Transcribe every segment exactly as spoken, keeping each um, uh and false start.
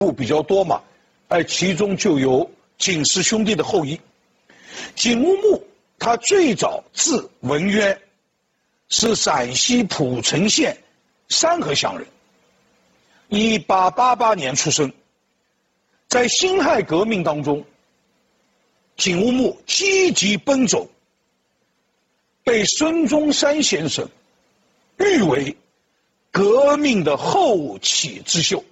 部比较多嘛，哎，其中就有景氏兄弟的后裔。景乌木他最早字文渊，是陕西蒲城县山河乡人，一八八八年出生。在辛亥革命当中，景乌木积极奔走，被孙中山先生誉为革命的后起之秀。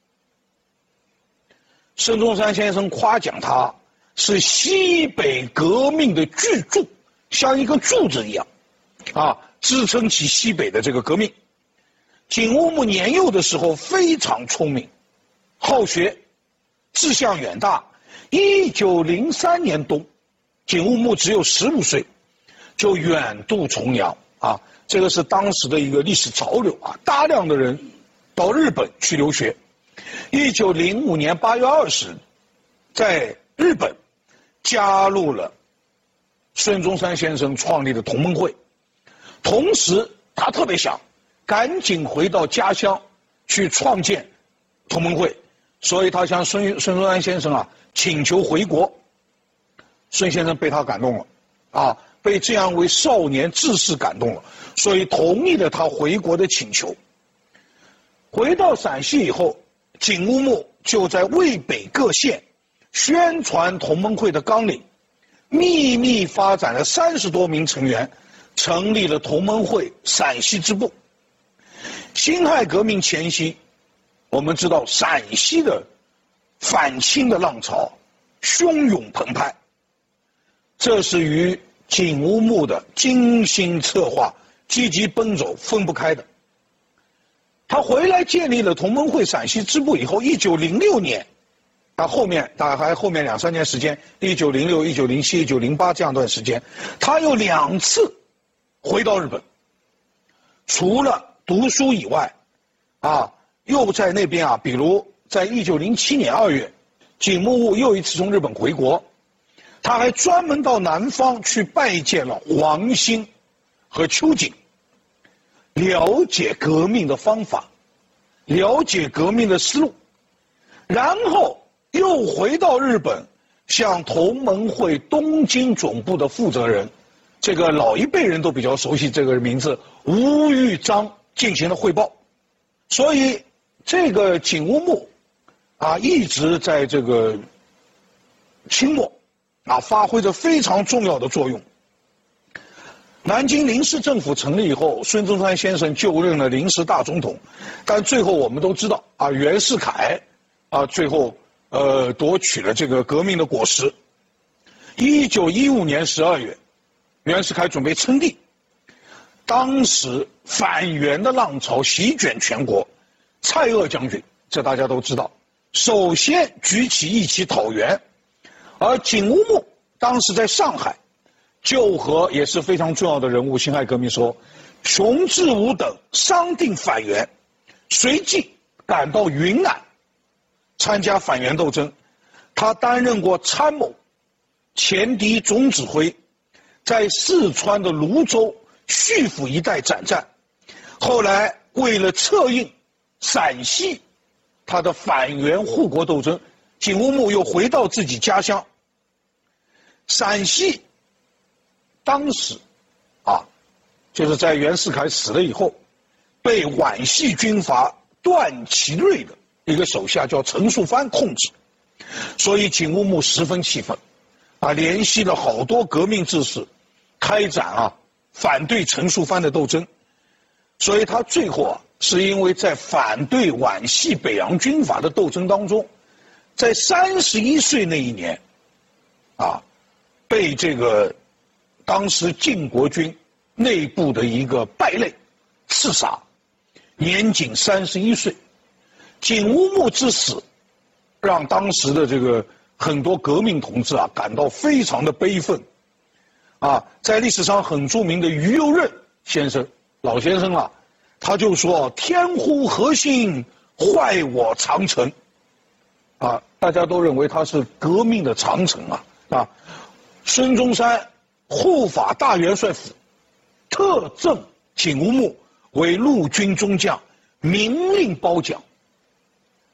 孙中山先生夸奖他是西北革命的巨柱，像一个柱子一样，啊，支撑起西北的这个革命。景乌木年幼的时候非常聪明，好学，志向远大。一九零三年冬，景乌木只有十五岁，就远渡重洋啊，这个是当时的一个历史潮流啊，大量的人到日本去留学。一九零五年八月二十日，在日本加入了孙中山先生创立的同盟会，同时他特别想赶紧回到家乡去创建同盟会，所以他向孙孙中山先生啊请求回国。孙先生被他感动了，啊，被这样为少年志士感动了，所以同意了他回国的请求。回到陕西以后，景乌木就在渭北各县宣传同盟会的纲领，秘密发展了三十多名成员，成立了同盟会陕西支部。辛亥革命前夕，我们知道陕西的反清的浪潮汹涌澎湃，这是与景乌木的精心策划、积极奔走分不开的。他回来建立了同盟会陕西支部以后，一九零六年，他后面大概后面两三年时间，一九零六、一九零七、一九零八这样段时间，他又两次回到日本，除了读书以外，啊，又在那边啊，比如在一九零七年二月，景乌木又一次从日本回国，他还专门到南方去拜见了黄兴和秋瑾，了解革命的方法，了解革命的思路，然后又回到日本，向同盟会东京总部的负责人，这个老一辈人都比较熟悉这个名字，吴玉章进行了汇报。所以这个景乌木啊，一直在这个清末啊发挥着非常重要的作用。南京临时政府成立以后，孙中山先生就任了临时大总统，但最后我们都知道啊，袁世凯啊最后呃夺取了这个革命的果实。一九一五年十二月，袁世凯准备称帝，当时反袁的浪潮席卷全国，蔡锷将军这大家都知道，首先举起义旗讨袁，而景乌木当时在上海。就和也是非常重要的人物，辛亥革命说，熊志武等商定反袁，随即赶到云南参加反袁斗争。他担任过参谋、前敌总指挥，在四川的泸州、叙府一带展战。后来为了策应陕西他的反袁护国斗争，景乌木又回到自己家乡陕西。当时，啊，就是在袁世凯死了以后，被皖系军阀段祺瑞的一个手下叫陈树藩控制，所以景乌木十分气愤，啊，联系了好多革命志士，开展啊反对陈树藩的斗争，所以他最后啊是因为在反对皖系北洋军阀的斗争当中，在三十一岁那一年，啊，被这个。当时晋国军内部的一个败类刺杀，年仅三十一岁。景乌木之死，让当时的这个很多革命同志啊感到非常的悲愤。啊，在历史上很著名的于右任先生，老先生啊，他就说：“天乎何心，坏我长城。”啊，大家都认为他是革命的长城啊啊，孙中山。护法大元帅府特赠景乌木为陆军中将，明令褒奖。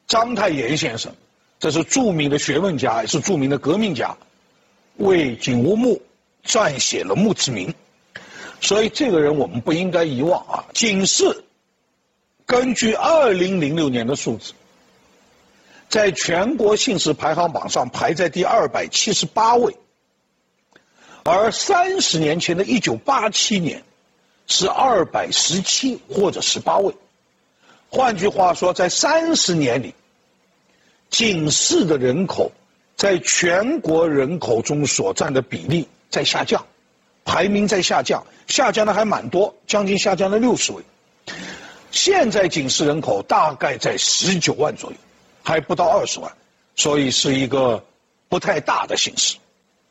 章太炎先生，这是著名的学问家，也是著名的革命家，为景乌墓撰写了墓志铭。所以这个人我们不应该遗忘啊。景氏根据二零零六年的数字，在全国姓氏排行榜上排在第二百七十八位，而三十年前的一九八七年是二百十七或者十八位。换句话说，在三十年里，景氏的人口在全国人口中所占的比例在下降，排名在下降，下降的还蛮多，将近下降了六十位。现在景氏人口大概在十九万左右，还不到二十万，所以是一个不太大的姓氏。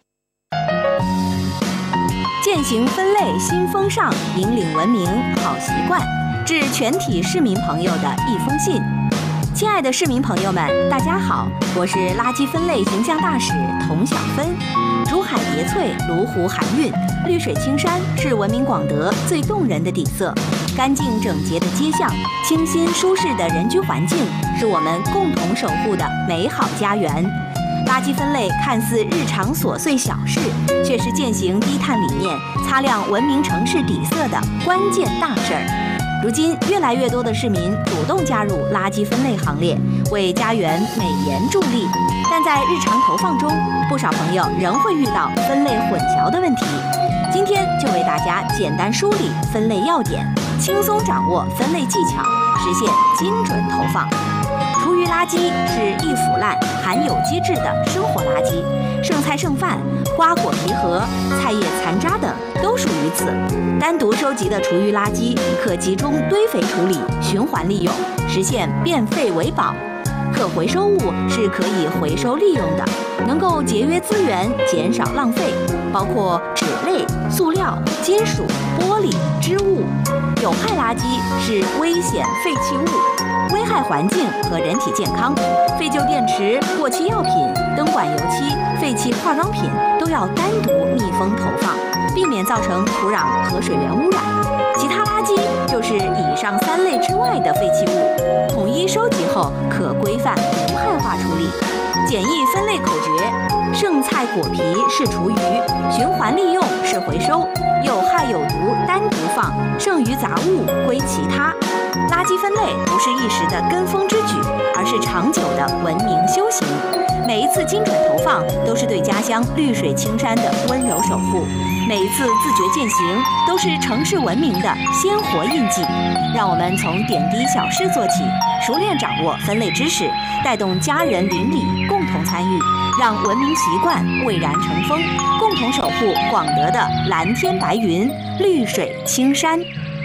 践行分类新风尚，引领文明好习惯，致全体市民朋友的一封信。亲爱的市民朋友们，大家好，我是垃圾分类形象大使童小芬。竹海叠翠，芦湖含韵，绿水青山是文明广德最动人的底色。干净整洁的街巷，清新舒适的人居环境，是我们共同守护的美好家园。垃圾分类看似日常琐碎小事，却是践行低碳理念、擦亮文明城市底色的关键大事儿。如今，越来越多的市民主动加入垃圾分类行列，为家园美颜助力。但在日常投放中，不少朋友仍会遇到分类混淆的问题。今天就为大家简单梳理分类要点，轻松掌握分类技巧，实现精准投放。厨余垃圾是易腐烂、含有机质的生活垃圾，剩菜剩饭、瓜果皮核、菜叶残渣等都属于此。单独收集的厨余垃圾可集中堆肥处理，循环利用，实现变废为宝。可回收物是可以回收利用的，能够节约资源，减少浪费，包括纸类、塑料、金属、玻璃、织物。有害垃圾是危险废弃物，危害环境和人体健康。废旧电池、过期药品、灯管油漆、废弃化妆品都要单独密封投放，避免造成土壤和水源污染。其他垃圾就是以上三类之外的废弃物，统一收集后可规范无害化处理。简易分类口诀：剩菜果皮是厨余，循环利用是回收，有害有毒单独放，剩余杂物归其他。垃圾分类不是一时的跟风之举，而是长久的文明修行。每一次精准投放，都是对家乡绿水青山的温柔守护；每一次自觉践行，都是城市文明的鲜活印记。让我们从点滴小事做起，熟练掌握分类知识，带动家人邻里共同参与，让文明习惯蔚然成风，共同守护广德的蓝天白云、绿水青山。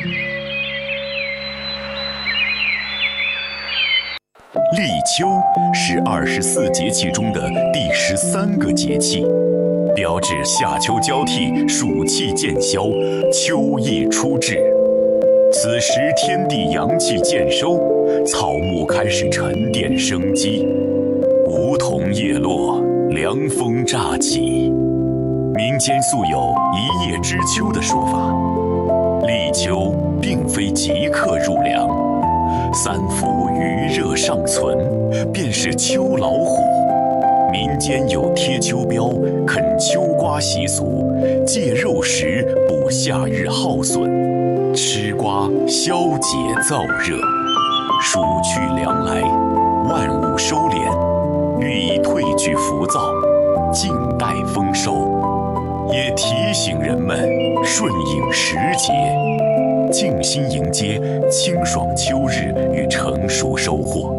立秋是二十四节气中的第十三个节气，标志夏秋交替，暑气渐消，秋意初至。此时天地阳气渐收，草木开始沉淀生机，梧桐叶落，凉风乍起。民间素有一叶知秋的说法，立秋并非即刻入凉，三伏余热尚存，便是秋老虎。民间有贴秋膘、啃秋瓜习俗，借肉食补夏日耗损，吃瓜消解燥热。暑去凉来，万物收敛，寓意退去浮躁，静待丰收，也提醒人们顺应时节，静心迎接清爽秋日与成熟收获。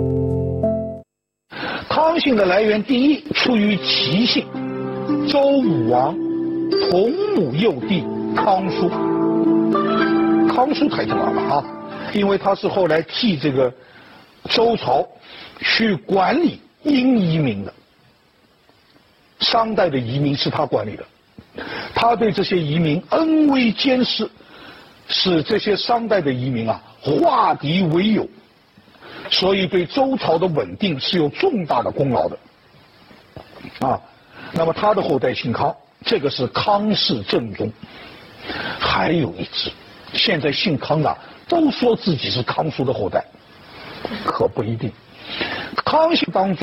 康姓的来源，第一出于齐姓，周武王同母幼弟康叔。康叔太重要了啊，因为他是后来替这个周朝去管理殷移民的，商代的移民是他管理的，他对这些移民恩威兼施，使这些商代的移民啊化敌为友，所以对周朝的稳定是有重大的功劳的啊。那么他的后代姓康，这个是康氏正宗。还有一支，现在姓康的都说自己是康叔的后代，可不一定。 康熙当